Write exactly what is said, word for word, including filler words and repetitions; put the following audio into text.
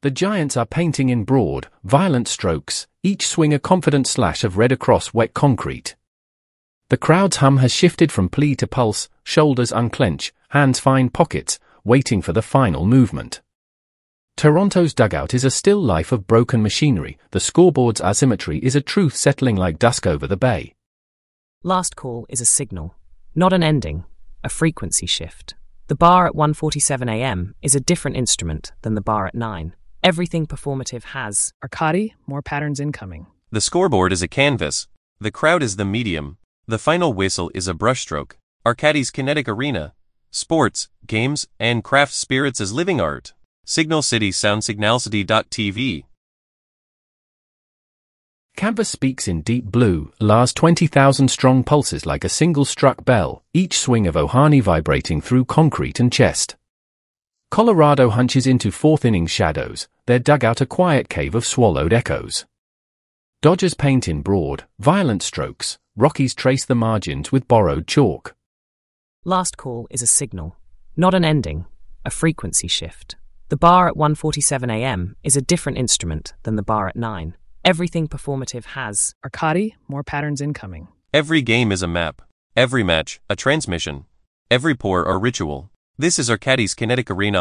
The Giants are painting in broad, violent strokes, each swing a confident slash of red across wet concrete. The crowd's hum has shifted from plea to pulse, shoulders unclench, hands find pockets, waiting for the final movement. Toronto's dugout is a still life of broken machinery, the scoreboard's asymmetry is a truth settling like dusk over the bay. Last call is a signal, not an ending, a frequency shift. The bar at one forty-seven a m is a different instrument than the bar at nine. Everything performative has Arcadi, more patterns incoming. The scoreboard is a canvas. The crowd is the medium. The final whistle is a brushstroke. Arcadi's kinetic arena. Sports, games, and craft spirits as living art. Signal City Sound Signalcity dot T V. Canvas speaks in deep blue, Lars twenty thousand strong pulses like a single struck bell, each swing of Ohani vibrating through concrete and chest. Colorado hunches into fourth inning shadows, their dugout a quiet cave of swallowed echoes. Dodgers paint in broad, violent strokes, Rockies trace the margins with borrowed chalk. Last call is a signal, not an ending, a frequency shift. The bar at one forty-seven a m is a different instrument than the bar at nine. Everything performative has Arcadi, more patterns incoming. Every game is a map. Every match, a transmission. Every pour a ritual. This is Arcadi's kinetic arena.